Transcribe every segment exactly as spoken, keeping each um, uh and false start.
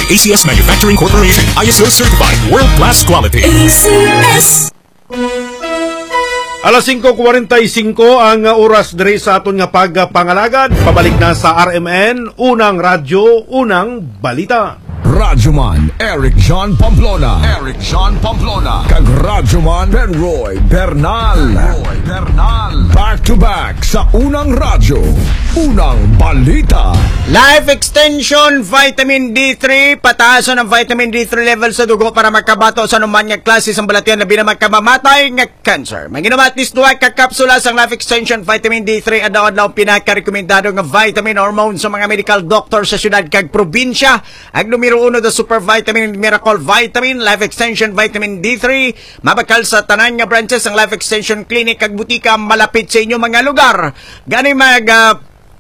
A C S Manufacturing Corporation. I S O certified world-class quality. A C S. Alas singko kuwarenta y singko ang oras diri sa aton nga pagpangalagad. Pabalik na sa R M N, unang radyo, unang balita. Radyoman Eric John Pamplona. Eric John Pamplona. Kag Radyoman Penroy Bernal. Roy Bernal. Back to back sa unang radyo, unang balita. Life Extension Vitamin D three. Pataasan ang vitamin D three level sa dugo para makabato sa anuman nga klase sang balatian labi na magkamamatay nga cancer. Maginumat at least duha ka kapsula sang Life Extension Vitamin D three adlaw-adlaw pinaka-rekomendado nga vitamin hormone sa mga medical doctor sa syudad kag probinsya. Ang numero uno the Super Vitamin Miracle Vitamin Life Extension Vitamin D three. Mabakal sa tanan nga branches ang Life Extension Clinic kag butika malapit sa inyo mga lugar. Gani mag uh,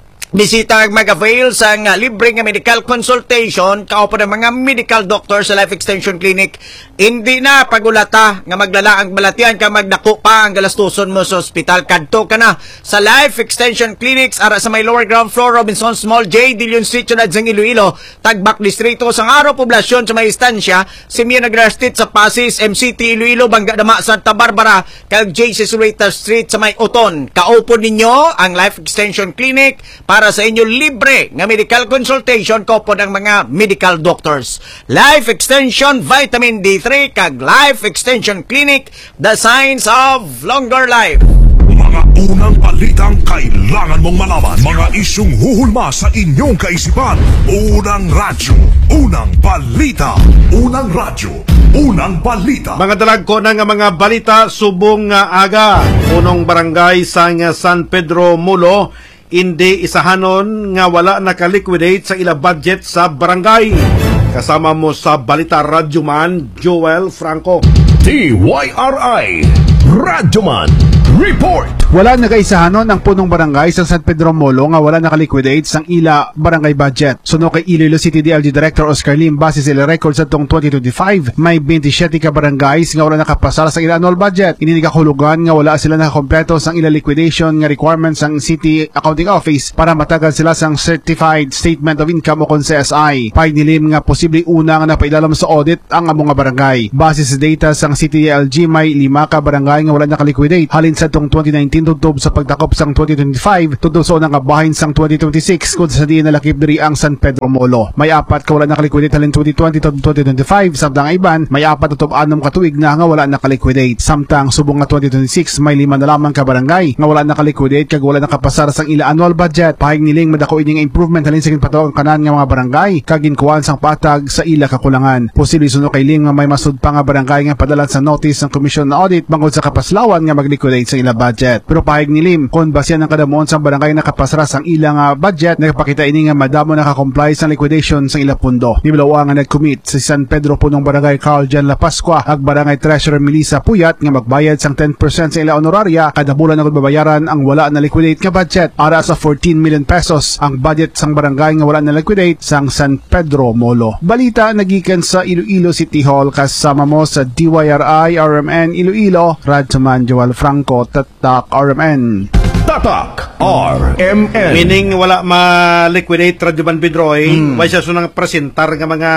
bisita ang mag-avail sa uh, libre nga medical consultation kaupo ng mga medical doctor sa Life Extension Clinic. Hindi na pagulata nga maglala ang balatian ka magdako pa ang galastuson mo sa ospital. Kadto ka na sa Life Extension Clinics ara sa may lower ground floor Robinsons Mall, J. Dillon Street, Ciudad Sang Iloilo, Tagbak Distrito, Sangaro, Poblasyon sa may istansya, Simeon Agra Street sa Pasig, M C T Iloilo, Bangga Dama, Santa Barbara, kag J. Cesurita Street sa may Oton. Kaupo ninyo ang Life Extension Clinic para sa inyo libre nga medical consultation kaupo ng mga medical doctors. Life Extension Vitamin D three kag Life Extension Clinic, the signs of longer life. Mga unang balitang kailangan mong malaman. Mga isyung huhulma sa inyong kaisipan. Unang radyo, unang balita. Unang radyo, unang balita. Mga dalag ko na nga mga balita subong nga aga. Unong barangay sa nga San Pedro Mulo, hindi isahanon nga wala nakaliquidate sa ila budget sa barangay. Kasama mo sa balita Radyoman Joel Franco. T Y R I Radyoman Report. Wala nagaisahanon ang punong barangay sa San Pedro Molo nga wala nakaliquidate sang ila barangay budget. Suno kay Iloilo City D L G Director Oscar Lim, base sa ila records sa tong twenty twenty-five, may twenty-seven ka barangays nga wala nakapasar sa ila annual budget. Ini kahulugan nga wala sila nakakompleto sang ila liquidation nga requirements sang City Accounting Office para matagal sila sang Certified Statement of Income o kon C S I. Pay ni Lim nga posible una nga napailalam sa audit ang among barangay. Base sa data sang City D L G, may lima ka barangay nga wala nakaliquidate halin sa tong twenty nineteen tutob sa pagtakop sang twenty twenty-five tutob sa unang kabahin sang twenty twenty-six kung sa diin nalakip diri ang San Pedro Molo. May apat ka wala nakaliquidate halin twenty twenty to twenty twenty-five, samtang iban may apat tutob anom katuig na nga wala nakaliquidate. Samtang subong nga twenty twenty-six may lima na lamang ka barangay nga wala nakaliquidate kag wala nakapasar sang ila annual budget. Pahing niling madako ining improvement halin sa patawag kanan nga mga barangay kag ginkuan sang patag sa ila kakulangan. Posible suno kay Ling nga may masud pa nga barangay nga padalan sa notice ng Commission na Audit bangod sa kapaslawan nga magliquidate sa ila budget. Pero pahig ni Lim, kung basyan ang kadamuon sa barangay nakapasra sang ilang uh, budget, nagpakita ini nga madamo nakakomply sa liquidation sa ila pundo. Nibalawa nga nag-commit sa San Pedro punong barangay Carl Jan La Pascua ag barangay Treasurer Melissa Puyat nga magbayad sang ten percent sa ila honoraria kada bulan na babayaran ang wala na liquidate nga budget. Ara sa fourteen million pesos ang budget sang barangay nga wala na liquidate sang San Pedro Molo. Balita nagikan sa Iloilo City Hall kasama mo sa D Y R I R M N Iloilo, Radyoman Joel Franco, Tatak R M N. Tatak R M N. Meaning wala ma-liquidate Radyoman Pedroy, mm. wala siya sunang presentar nga mga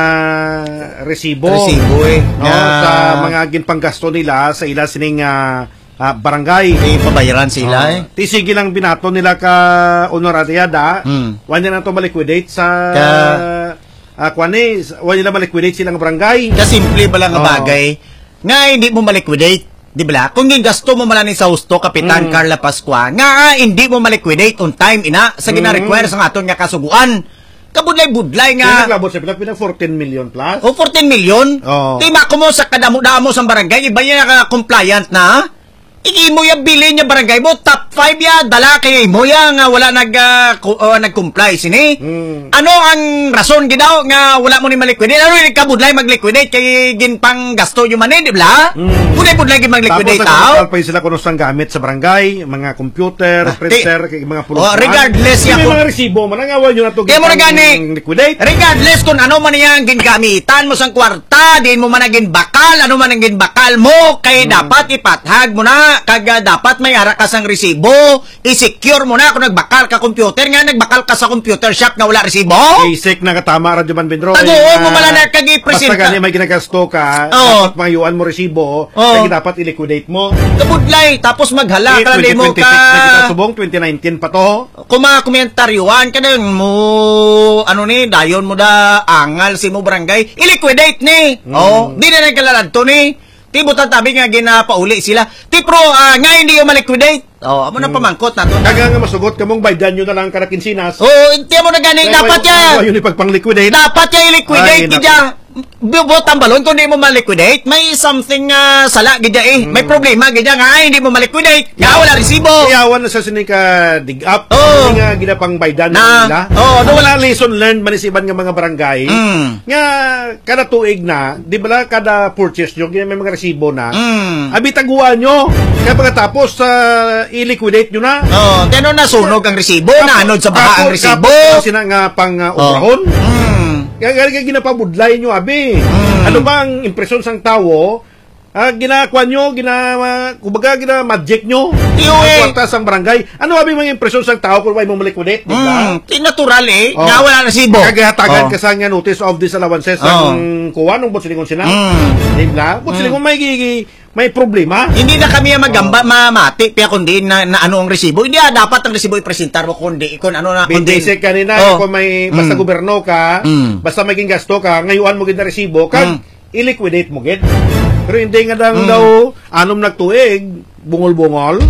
resibo. Resibo eh. No, uh, sa mga ginpanggasto nila sa ila sining uh, uh, barangay. May pabayaran sila uh, eh. Tisigi lang binato nila ka honorariada, mm. wala na ito ma-liquidate sa... Ka... Uh, kwani, wala nila ma-liquidate silang barangay. Kasimple ba lang ang oh. bagay nga hindi mo ma-liquidate. Di ba? Kung yung gasto mo malanin sa husto, Kapitan mm. Carla Pascua, nga hindi mo ma-liquidate on time, ina, sa gina-require sa aton nga kasuguan. Kabudlay-budlay nga. Naglabot sa pinag fourteen million plus. O, fourteen million? Oh. Tima ko mo sa kadamo-damo sa barangay, iba yan naka-compliant na, iki mo yung bilin niya barangay mo, top five ya, dala kaya mo ya nga wala nag, uh, uh, nag-comply, sini? Mm. Ano ang rason ginaw nga wala mo ni maliquidate? Ano yung kabudlay mag-liquidate kay ginpang gasto yung manin, di ba? Mm. Budlay-budlay mag-liquidate tao. Tapos pa sila kung saan gamit sa barangay, mga computer, ah, printer, kay mga pulutan. Oh, regardless ya. May mga resibo, manangawan yun na ito ginpang liquidate. Regardless kung ano man yung gingamitan mo sa kwarta, din mo man naging bakal, ano man naging bakal mo, kay mm. dapat ipathag mo na na, kaga dapat may ara ka sang resibo. I-secure mo na kung nagbakal ka computer nga, nagbakal ka sa computer shop nga wala resibo. Basic na katama, Radyo Man Benroy. Taguon mo pala na kag-i-present basta gani may ginagasto ka, Oo. dapat mayuan mo resibo, Oo. kaya dapat i-liquidate mo. Kabudlay, tapos maghala ka lang mo twenty twenty-six ka. na kita subong, twenty nineteen pa to. Kung mga komentaryuan ka na mo, ano ni, dayon mo da, angal si mo barangay, i-liquidate ni. Mm. Oh, di na nagkalalad to ni. Tibutan tabi nga ginapauli sila. Ti pro, ah, nga hindi yung maliquidate. Oh, amo na pamangkot na to. Kaga nga masugot kamong baydan nyo na lang kada kinsinas. Oh, hindi mo na gani. Dapat ya. Ayun ipagpang-liquidate. Dapat ya i-liquidate. Ay, Gidya. Bubot ang balon kung hindi mo ma-liquidate. May something uh, sala, gidya eh. May problema, gidya nga. Ay, hindi mo ma-liquidate. Nga, wala resibo. Iyawan na sa sinika dig up. Oh. Hindi nga ginapang baydan Na. nila. Oh, no, wala lesson learned manisiban nga mga barangay. Mm. Nga, kada tuig na, di ba kada purchase nyo, may mga resibo na. Mm. Abi, taguan nyo. Kaya pagkatapos, uh, i-liquidate nyo na. Oh, teno na sunog ang resibo, naanod sa baha ang resibo. Kapos sina nga pang uh, obrahon. Mm. Kaya galing ginapabudlay nyo, abi. Mm. Ano ba ang impresyon sang tao? Ah, ginakuha nyo, gina, kumbaga, gina-magic nyo. Tiyo Ang eh. kwarta sang barangay. Ano abi mga impresyon sang tao kung may mong liquidate, di ba? Mm. Natural eh. Oh. Nga wala resibo. Kagahatagan Oh. ka sa nga notice of disallowances Oh. ang kuha nung botsilingon sila. Mm. Di ba? Botsilingon may, gigi- may problema. Hindi na kami magamba, mamati, kaya kundi na, na ano ang resibo. Hindi ah, dapat ang resibo i-presentar mo kundi kung ano na. Kundi, Basic kanina, Oh. kung may, basta Mm. gobyerno ka, Mm. basta maging gasto ka, ngayuan mo gid na resibo, kag Mm. i-liquidate mo gid. Pero hindi nga lang Mm. daw, anom nagtuig, bungol-bungol.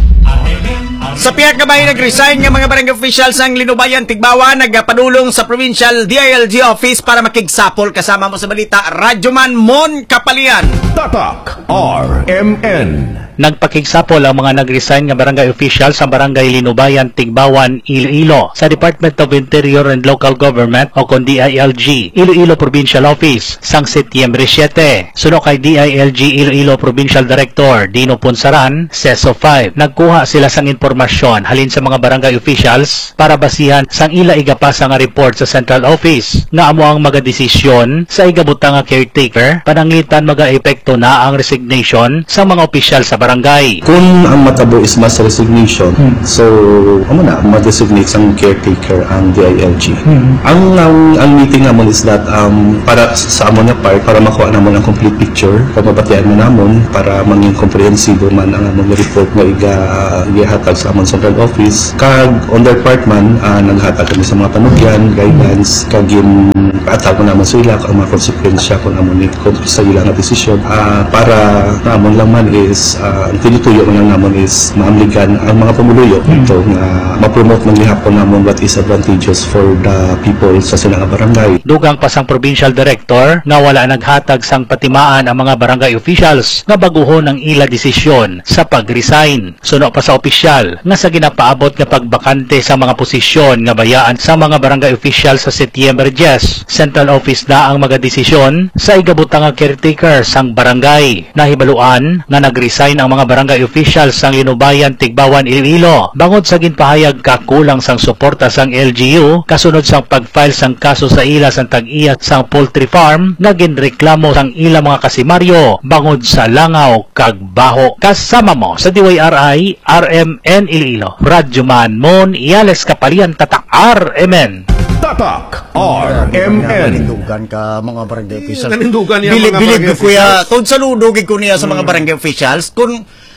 Sa pihak nga bahay nag-resign nga mga barangay officials ang Linubayan Tigbawan nagpadulong sa provincial D I L G office para makigsapol kasama mo sa balita Radyoman Mon Kapalian. Tatak R M N. Nagpakigsapol ang mga nag-resign nga barangay officials sa barangay Linubayan, Tigbawan, Iloilo sa Department of Interior and Local Government o kon D I L G, Iloilo Provincial Office, sang Setyembre siyete. Sunod kay D I L G Iloilo Provincial Director Dino Punsaran, S E S O five. Nagkuha sila sang impormasyon halin sa mga barangay officials para basihan sang ila igapasa nga report sa Central Office nga amo ang magadesisyon sa igabutang nga caretaker pananglitan maga-epekto na ang resignation sa mga opisyal sa barangay. Kung ang matabo is mass resignation, hmm. so ano na, mag-designate ang caretaker ang D I L G. Hmm. Ang, ang ang meeting namon is that um, para sa amon na part, para makuha namon ang complete picture, kung mabatian mo namon, para maging comprehensive man ang amon report nga iga, ihatag sa amon central office. Kag on their part man, uh, naghatag kami sa mga panugyan, guidance, kagin atag mo naman sa ila, ang mga konsekwensya kung amon kung sa ila nga desisyon. Uh, para namon lang man is uh, ang tinutuyo ko lang naman is maamligan ang mga pamuluyo mm. ito nga ma-promote ng lihapon naman what is advantageous for the people sa silang barangay. Dugang pa sang provincial director nga wala naghatag sang patimaan ang mga barangay officials nga baguhon ang ila desisyon sa pag-resign. Suno pa sa opisyal nga sa ginapaabot nga pagbakante sa mga posisyon nga bayaan sa mga barangay officials sa Setyembre diyes. Central Office na ang magadesisyon sa igabutang nga caretaker sang barangay. Nahibaluan nga nag-resign ang mga barangay officials sang Linubayan, Tigbawan, Iloilo. Bangod sa ginpahayag kakulang sang suporta sang L G U kasunod sang pag-file sang kaso sa ila sang tag-iya sang poultry farm nga ginreklamo sang ila mga kasimaryo bangod sa langaw kag baho. Kasama mo sa D Y R I R M N Iloilo. Radyoman Mon Iales Kapalian Tatak R M N. Tatak R M N. Nanindugan ka mga barangay officials. Nanindugan niya mga Bilib barangay ko kuya, officials. tod saludo gid ko niya sa mga barangay officials. Kung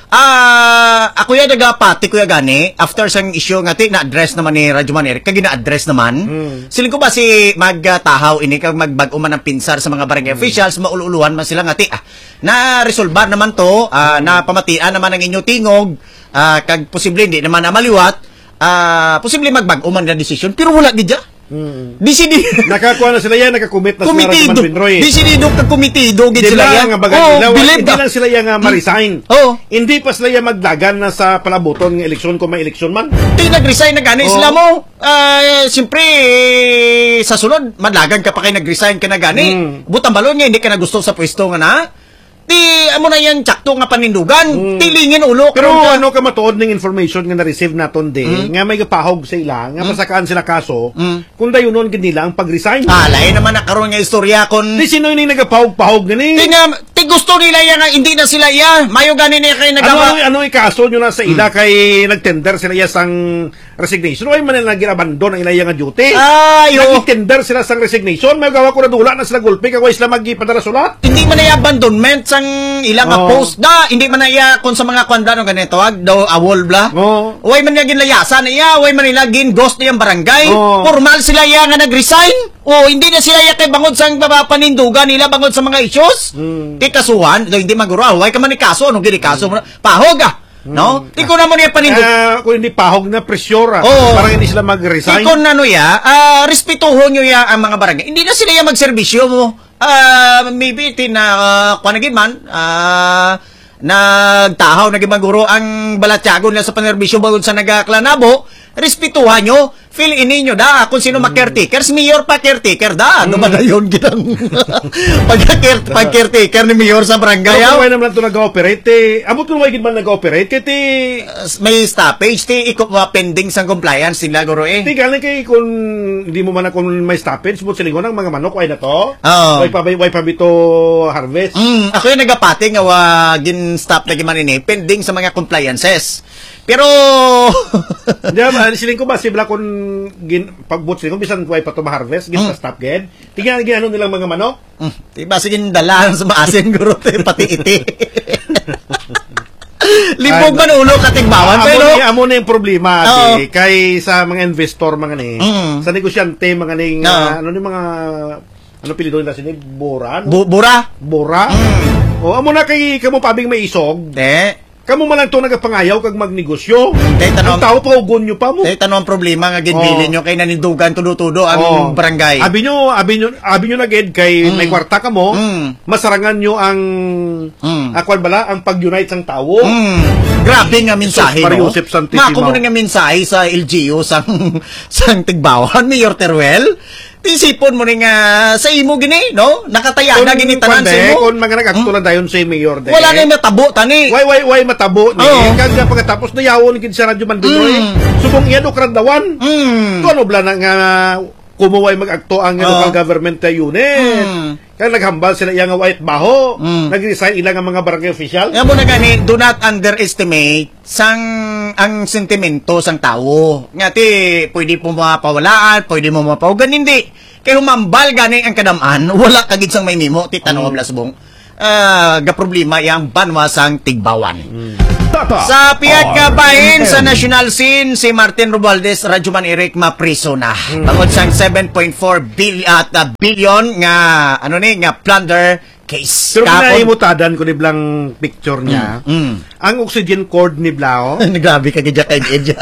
ah ako ya nagapati kuya gani after sang issue nga ti na-address naman ni Radyoman Eric kag na-address naman. Hmm. Siling ko ba si magtahaw ini kag magbag-o man ng pinsar sa mga barangay hmm. officials maululuhan man sila nga ti ah, na resolbar naman to, ah, na pamatian naman ang inyo tingog, ah, kag posible hindi naman na maliwat, ah, posible magbag-o man nga desisyon pero wala gid ja. Mm. Decidido. Nakakuha na sila yan, nakakumit na Komitido. sila Radyoman Benroy. Decidido ka komitido gid Hindi sila lang yan. nga bagay Oh, nila. believe Hindi ka. lang sila yung uh, ma-resign. Oh. Hindi pa sila yung magdagan na sa palabuton ng eleksyon kung may eleksyon man. Di nag-resign na gani Oh. sila mo. Ah, siyempre sa sunod madlagan ka pa kay nag-resign ka na gani. Mm. Butang balon nga hindi ka na gusto sa pwesto nga na. Ti amo na yan tsakto nga panindugan. Mm. Tilingin ulo Pero karon ka. ano ka matuod ng information nga na-receive naton di, Mm. nga may gapahog sa ila, nga Mm. pasakaan sila kaso, Mm. kung dayunon gid nila ang pag-resign. Ah, lain naman na karon nga istorya kon Di sino yung nagapahog-pahog gani? Tinga, ti Ti gusto nila yan nga hindi na sila iya. Mayo ganin niya kay Ano nagawa. ano ano ikaso nyo na sa ila kay nagtender sila iya sang resignation. Why man nila ginabandon ang ila nga duty? Ay, oo. Nag-tender sila sang resignation. May gawa ko na dula na sila gulpi kagwa sila magipadala sulat. Hindi man na iya abandonment sang ilang nga Oo. post da. Hindi man na iya kung sa mga kwanda no ganito wag daw awol bla. Oo. Way man niya ginlayasan iya, way man nila gin ghost niyang barangay. Oo. Formal sila iya nga nag-resign. O hindi na sila iya kay bangod sang panindugan nila bangod sa mga issues. Hmm. Ti kasuhan, so, hindi maguro. Way ka man ni kaso, ano gini kaso mo? na- Pahog ah. No? Ti ko na mo niya panindug. Ah, kung hindi pahog na presyora. Oo. Parang hindi sila mag-resign. Ikon na no ya, ah, respetuhon nyo ya ang mga barangay. Hindi na sila ya magserbisyo mo. Ah, maybe tin na uh, kuanagin man, ah, nagtahaw naging maguro ang balatyagon nila sa panerbisyo bagod sa nagaklanabo. Respetuhan nyo, fill in ninyo da kung sino ma-caretakers, mayor pa caretaker da. Ano ba na yun ginang pag-caretaker ni mayor sa barangay? Kaya ah? wala naman ito nag-ooperate. Eh. Abot ko naman man nag-ooperate. Kaya ti... Uh, may stoppage, ti iko mga pending sa compliance nila guro eh. Ti galing kay kung hindi mo man na kung may stoppage, but silingon ng mga manok, ay na to. Oo. Way pa, way pa bito harvest. Mm, ako yung nagapati nga wagin stop na gimanini pending sa mga compliances. Pero Hindi ba, siling ko ba, sibla kung gin, pagbut siling ko, bisan way pa to ma-harvest, gin pa stop gen. Tingnan, ginano nilang mga manok. mm, diba sige dalahan sa maasin guro te, pati iti. Libog man ulo katigbawan Amo pero ni amo na yung problema Oo. ati, kay sa mga investor mga ni, Mm. sa negosyante mga ning Oo. ah, ano ni mga ano pilido nila sini Bora, no? bu- bura. Bora. O amo na kay kamo pabing may isog. Te, Kamo man lang to nagapangayaw kag magnegosyo. Te, tanong- Ang tao pa ugon nyo pa mo. te tanong ang problema nga ginbilin Oo. nyo kay nanindugan tudo-tudo ang Oo. barangay. Abi nyo, abi nyo, abi nyo na gid kay may kwarta ka mo, Mm. masarangan nyo ang Mm. akwan bala ang pag-unite sang tao. Mm, grabe nga mensahe, Jesus, Mario no? Joseph Santissimo. Mako mo na nga mensahe sa L G U sang, sang Tigbawan, Mayor Teruel. Tisipon mo na nga sa imo gini, no? Nakataya na gini tanan sa pande, imo. kung mga nag-akto na dayon sa mayor de. Wala na yung matabo, tani. Way way way matabo ni. Oo. Kag pagkatapos na yawon gid sa radyo Manduloy. Mm. Subong iya do kradawan. Mm. To ano bla na nga kumuway mag-akto ang Oo. local government na unit. Mm. Kaya naghambal sila iya nga white baho. Mm. Nag-resign ila nga mga barangay official. Nga mo na gani, do not underestimate sang ang sentimento sang tao. Nga ti, pwede po mapawalaan, pwede mo mapaugan, hindi. Kaya humambal gani ang kadamaan, wala kagid sang may mimo, ti tanong mm. blasbong. Ah, ga problema yang banwa sang Tigbawan. Tata. Sa piyag nga bahin R M. sa national scene, si Martin Romualdez, Radyoman Eric mapriso na. Bangod sang seven point four bil at uh, billion nga ano ni nga plunder case. Pero Kapon- kinaimutadan ko ni blang picture niya. Mm. Ang oxygen cord ni Blao, Grabe ka gidya kay Edja.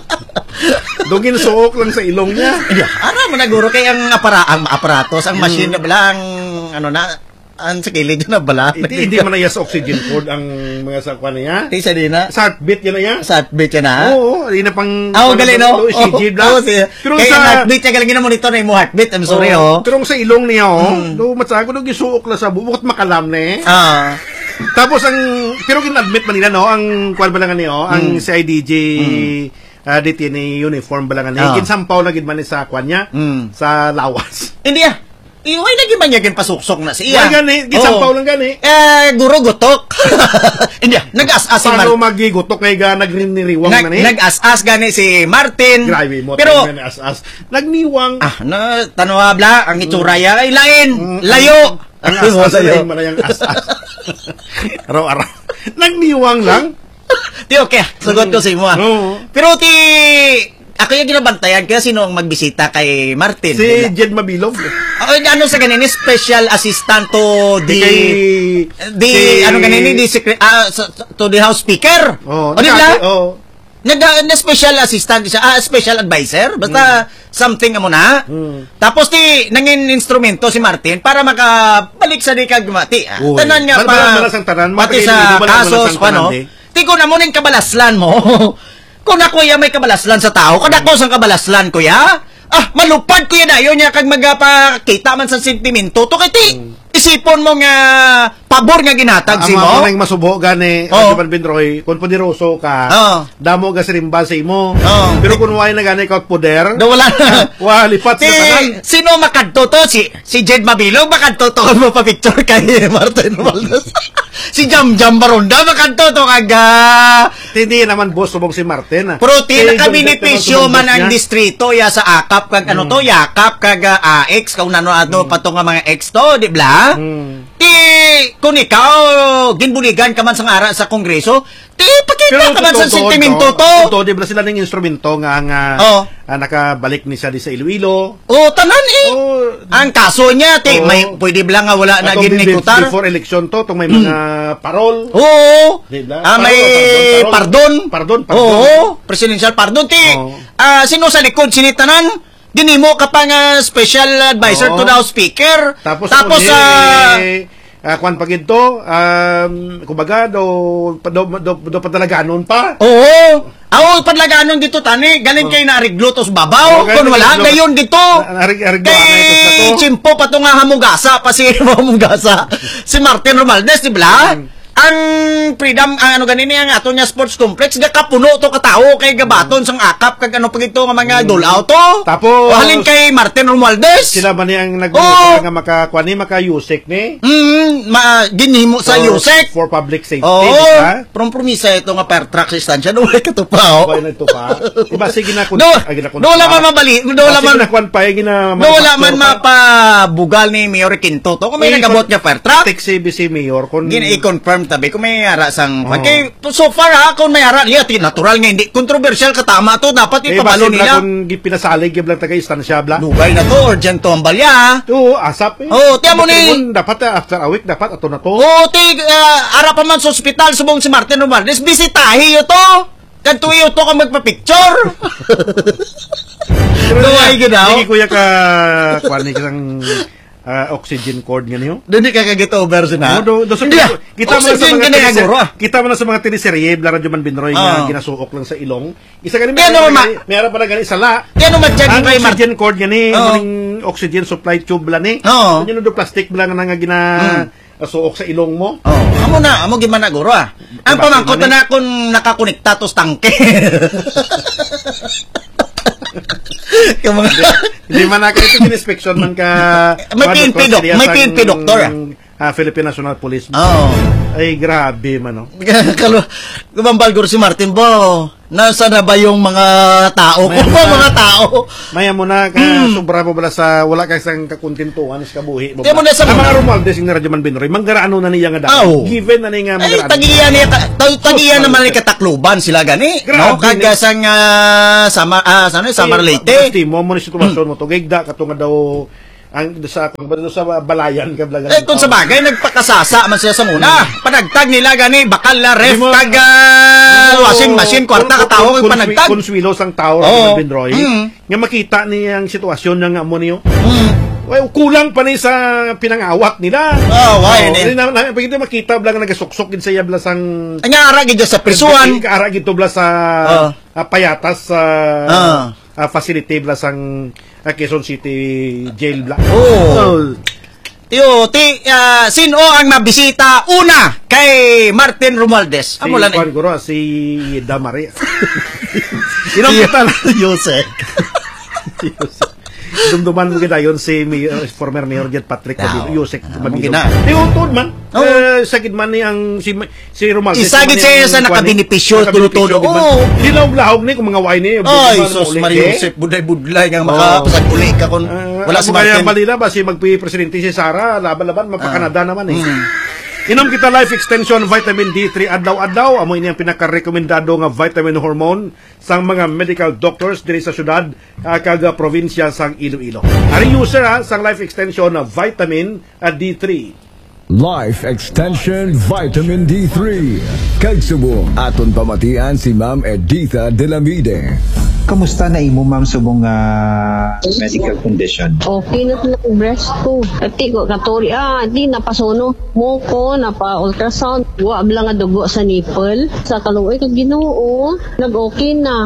dugin suok lang sa ilong niya. Ano mo naguro kay ang apara ang aparatos, ang machine na bala, ang ano na ang sa kilid na bala. Hindi, hindi man na iya sa oxygen cord ang mga sakwa niya. Ti sa dina. Sa heartbeat yun na yan. Sa heartbeat yan ha. Oo, hindi na pang... Ah, oh, galing no. C G Oo, black. oo, siya. Pero Kaya sa... ang heartbeat niya galing na monitor na yung heartbeat. I'm sorry Oo, oh. Pero sa ilong niya, oh, do matsago do gisuok la sa bubukat makalam na eh. Ah. Tapos ang pero ginadmit man nila no, ang kwan ba lang niyo, ang C I D J ah, dito ni uniform ba lang ni. Ah. Kinsampaw na gid man ni sa kwan niya Mm. sa lawas. Hindi ah. Iway lagi man niya pasuksok na siya. Wala gani, kinsampaw lang gani. Eh, guro gutok. Hindi ah. Nag-as-as si Paano Martin. magigutok kay ga nagriniriwang Nag, na ni? nag-as-as gani si Martin. Grabe mo, Pero, tingnan, as-as. Nagniwang. ah, na, tanwa bla, ang itsura ya ay lain. Layo. Ang as-as na yung manayang as-as. Araw-araw. Nagniwang lang. Ti okay, sagot ko sa imo. ah. Oo. Pero ti ako yung ginabantayan kaya sino ang magbisita kay Martin. Si Jed Mabilog. Ako yung ano sa ganini special assistant to the Kay... the kay- ano ganini the secret ah, sa- to the house speaker. Oh, o di ba? Oh. Nag na special assistant siya, ah, special advisor, basta something amo na. Mm. Tapos ti nangin instrumento si Martin para makabalik sa di kagmati. Ah. Uy. Tanan niya Bal- pa. bal- balasang tanan, Pati mapakili, sa balasang kasos tanan, pa no. di. Tigo na mo ning kabalaslan mo. Kung ako ya may kabalaslan sa tao, kung ako sang kabalaslan ko ya, ah, malupad ko yan ayo niya kag magapakita man sa sentimento to kay ti. Isipon mo nga pabor nga ginatag si Ang mo. mga nang masubo gani, Oo. Radyo Man Benroy, kung poderoso ka, Oo. damo ga sirimba sa imo. Oo. Pero kung wala na gani ka poder, Do wala na. wala lipat Si, sa tanan. sino makadto to? Si, si Jed Mabilog, makadto to mo pa picture kay Martin Romualdez. Si Jam Jam Baronda, makadto to kaga. Hindi naman boss subong si Martin. ah. Pero ti Si nakabenepisyo John Ted naman man subong ang boss niya. distrito ya sa akap kag ano to, yakap kag A X kung ano ato pa to nga mga ex to, di ba? Hmm. Ti kung ikaw ginbuligan ka man sa ara sa kongreso, ti pakita ka man sa sentimento to. Totoo, di ba sila ng instrumento nga nga Oo. ah, nakabalik ni siya di sa Iloilo. Oh, tanan eh. Oh, Ang kaso niya, ti, Oo. may pwede ba nga wala na atong ginikutar? before election to, itong may mga parol. Oo. Diba? Ah, may Parol, pardon. Pardon, pardon. Oo. Presidential pardon. Ti, Oo. ah, sino sa likod? Sinitanan? Dinimo ka pa nga special advisor Oo. to the House Speaker. Tapos, Tapos uli, ah, eh, ah, kwan pag ito, um, kumbaga, do, do, do, do padalaganon pa. oo. Ako, padlaganon dito, tani. Galing kayo na ariglo tos babaw. Oo, Kung wala, ariglo- gayon dito. Na- arig- ariglo ka na ito sa Kay to. Chimpo pa to nga hamugasa. Pa si hamugasa. Si Martin Romualdez, di ba? Ang freedom, ang ano ganin ang ato niya sports complex, ga kapuno to katao kay gabaton sang akap kag ano pag ito nga mga dolaw to. Tapos- O, halin kay Martin Romualdez. Sila ba niyang nag Oo. nga makakuan ni maka-usik ni? Mm, ma ginhimo sa For- Yusek. For public safety, Oo. di ba? Prompromisa ito nga per track distansya. Nuway ka to pa. Wala na ito pa. Diba, sige na kung... Do, ah, gina- kung- do wala man mabali. Do wala man nakuan pa, yung gina... do wala man manufacture mapabugal ni Mayor Quinto to. Kung may Eh, nagabot kung- niya per pa. track. Tech C B C Mayor, kung... Gina i-confirm tabi kung may ara sang Oo. okay, so far ha kung may ara niya ti natural nga hindi controversial katama to dapat Eh, ipabalo basin na nila. kung pinasalig yung lang taga-istansya, bla. Dugay na to urgent to ang balya. Oo, asap eh. Oo, tiyan mo ni- Kung Dapat ah, after a week, dapat ato na to. O ti ah, ara pa man sa ospital subong si Martin Romualdez bisitahi yo to. Kadto yo to ka magpa-picture. Duway ginaw. Hindi kuya ka... Kuan ni kasang ah, oxygen cord nga niyo. Dili ka kagit over sina. Oo, do, do, sa, Hindi ah. kita mo na sa Oxygen mga gani teleser- aguro, ah. kita mo na sa mga teleserye bla Radyo Man Binroy Oo. nga ginasuok lang sa ilong. Isa gani Kaya may naman, may ara pa na gani sala. Kaya naman dyan Ang kay Martin. oxygen cord gani, Oo. muning oxygen supply tube bla ni. Oo. Ano do plastic bla nga nga gina suok sa ilong mo. Oh, amo na, amo gimana guro ah. Ang Diba, pamangkot man, na kung nakakonekta tos tangke. Yung mga Hindi man na ito inspection man ka. May P N P doc- may P N P doctor, ah. ah, Philippine National Police. Oh. Ay grabe man no. Kalo, gumambal guro si Martin bo. Nasa na ba yung mga tao ko? May- mga tao. Maya mo na ka sobra pa bala sa wala ka sang kakuntintuhan is kabuhi. Di mo na sa Ang mga- mga Romualdez ng Radyo Man Binroy, manggarano na niya nga Aw. dapat. Given na niya nga Ay, manggarano. tagiyan niya, ta- ta- tagiyan Sus, naman ni Martin. katakluban sila gani. Grabe, No, kagasang uh, sama, ah, sana, Samar Leyte. Basti mo mo ni sitwasyon mo to gigda ka to nga daw ang sa kung ba sa balayan ka blaga. Eh, kung sa bagay, nagpakasasa man siya sa muna. Panagtag nila gani, bakal na ref, Di mo- kag ah, washing machine, kwarta katao, yung panagtag. Konswilo sang tao Oo. Radyo Man Binroy. Mm. Nga makita niya ang sitwasyon niya nga mo niyo. Mm. Well, kulang pa ni sa pinangawat nila. Oh, why, Oh, eh. na, na, pagkita makita blang nagasuksok din sa iya bla sang Ang ara gidya sa prisuan. Kaara gito bla sa Oh. ah, payatas sa Ah. ah, facility bla sang ah, Quezon City Jail bla. Oh. Yo, ti, ah, sino ang mabisita una kay Martin Romualdez? Si Amo lang Juan eh. Guro, si Damaria. Inong kita na. Yusek. Dumduman mo kita yun si Mayor, former Mayor Jet Patrick Tao. Mabilo, Yusek Ah, Mabilo. mungkin na. Di utod man. Oo. Eh, sakit man ni ang si si Romualdez. Isagit siya sa nakabenepisyo, tulo-tulo. Oo. Dilawg-lahog ni kung mga wine ni. Ay, sus Mario Joseph, buday-budlay nga makapasag uli ka kung wala si Kaya Martin. balila ba si magpi-presidente si Sara, laban-laban mapaka-Canada naman eh. Mm. Inom kita Life Extension Vitamin D three adlaw-adlaw. Amo ini ang pinaka-rekomendado nga vitamin hormone sang mga medical doctors diri sa syudad uh, kag probinsya sang Iloilo. Ari user ha, sang Life Extension na vitamin uh, D three. Life Extension Vitamin D three. Kagsubong aton pamatian si Ma'am Editha Delamide. Kamusta na imo ma'am subong ah, medical condition? Okay na lang breast ko. Ati ko katori ah, di napasuno mo ko napa ultrasound. Wa bla nga dugo sa nipple. Sa kaluoy kag Ginoo, nag-okay na.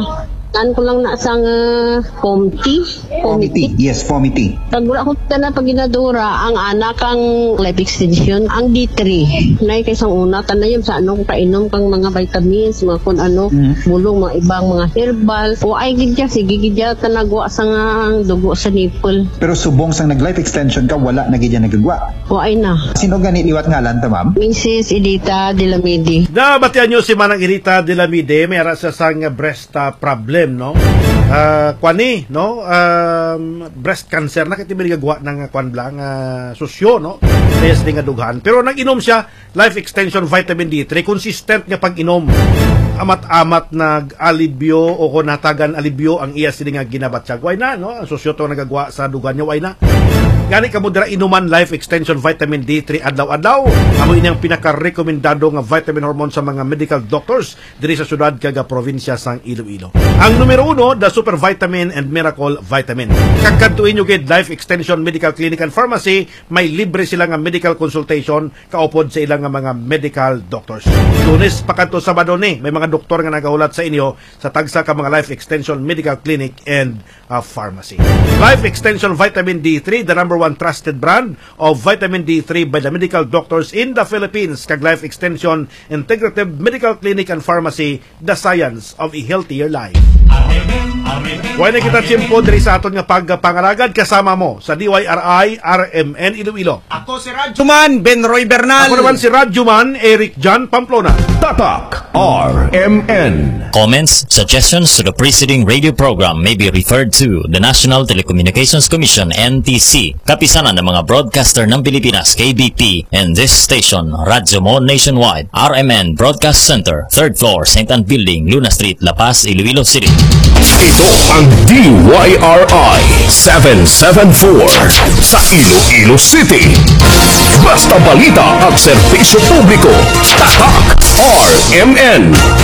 Kan ko lang na sang uh, committee. Committee. Yes, committee. Pag wala ko na paginadura, ang anak ang life extension, ang D three. Nay kay sang una tanayam sa anong kainom kang mga vitamins, mga kun ano, mm. bulong mga ibang mga herbal. O ay gidya sige gidya tanagwa sang uh, dugo sa nipple. Pero subong sang nag life extension ka wala na gidya nagagwa. O ay na. Sino gani liwat ngalan ta, ma'am? Missus Edita de la Midi. Nabatian nyo si Manang Edita de la Midi, may ara sa sang breast uh, problem, no? Uh, kwani, no? Um, breast cancer na kiti binigagawa ng kwan blang uh, susyo, no? Yes, di nga dughan. Pero nag-inom siya life extension vitamin D three, consistent nga pag-inom. Amat-amat nag-alibyo o kung natagan alibyo ang iya sila nga ginabat siya. Why na, no? Ang susyo to nagagawa sa dugan niya, why na? Gani ka mo dira inuman life extension vitamin D three adlaw-adlaw. Amo ini ang pinaka-rekomendado nga vitamin hormone sa mga medical doctors diri sa syudad kaga probinsya sang Iloilo. Ang numero uno, the Super Vitamin and Miracle Vitamin. Kagkantuin nyo gid Life Extension Medical Clinic and Pharmacy, may libre sila nga medical consultation kaupod sa ilang nga mga medical doctors. Lunes pakanto Sabado ni, may mga doktor nga nagahulat sa inyo sa tagsa ka mga Life Extension Medical Clinic and uh, Pharmacy. Life Extension Vitamin D three, the number one trusted brand of vitamin D three by the medical doctors in the Philippines. Kag Life Extension Integrative Medical Clinic and Pharmacy, the science of a healthier life. Huwag na kita tsimpo diri sa aton nga pagpangalagad kasama mo sa D Y R I R M N Iloilo. Ako si Radyoman Benroy Bernal. Ako naman si Radyoman Eric John Pamplona. Tatak R M N. Comments, suggestions to the preceding radio program may be referred to the National Telecommunications Commission N T C, kapisanan ng mga broadcaster ng Pilipinas K B P, and this station, Radyo Mo Nationwide, R M N Broadcast Center, third floor, Saint Anne Building, Luna Street, La Paz, Iloilo City. Ito ang D Y R I seven seven four sa Iloilo City. Basta balita at serbisyo publiko. Tatak R M N.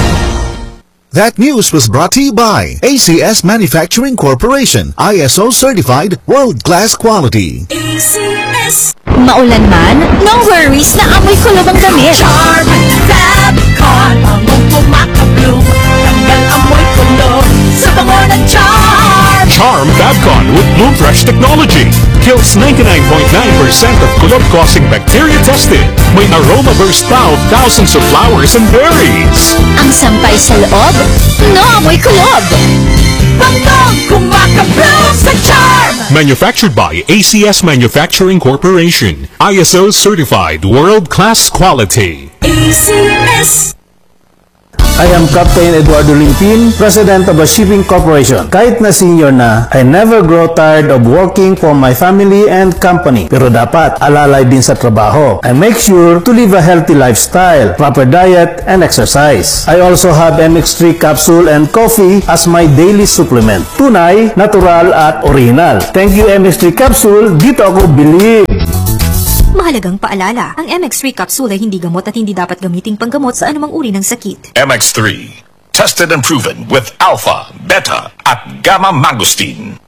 That news was brought to you by A C S Manufacturing Corporation, I S O certified, world-class quality. A C S. Maulan man, no worries, na amoy kulob ang damit. Charm Fabcon, among pumakabloom, tanggal amoy kulob sa bango ng Charm. Charm Fabcon with Bloom Fresh technology kills ninety-nine point nine percent of kulob-causing bacteria tested. May aroma burst pa of thousands of flowers and berries. Ang sampay sa loob, no amoy kulob. Bangkong kumakabloom sa Charm. Manufactured by A C S Manufacturing Corporation, I S O certified, world-class quality. A C S. I am Captain Eduardo Limpin, President of a shipping corporation. Kahit na senior na, I never grow tired of working for my family and company. Pero dapat, alalay din sa trabaho. I make sure to live a healthy lifestyle, proper diet, and exercise. I also have M X three capsule and coffee as my daily supplement. Tunay, natural, at original. Thank you M X three capsule, dito ako believe. Mahalagang paalala, ang M X three capsule ay hindi gamot at hindi dapat gamiting panggamot sa anumang uri ng sakit. M X three, tested and proven with alpha, beta, at gamma mangosteen.